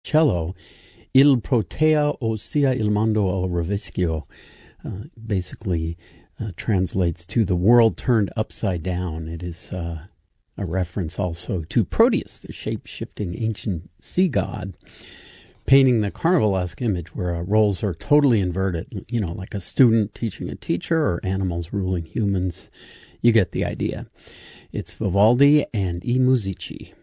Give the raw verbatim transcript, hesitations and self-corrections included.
cello, Il protea ossia il mondo al rovescio, uh, basically uh, translates to the world turned upside down. It is uh, a reference also to Proteus, the shape-shifting ancient sea god, painting the carnivalesque image where uh, roles are totally inverted, you know, like a student teaching a teacher or animals ruling humans. You get the idea. It's Vivaldi and I Musici.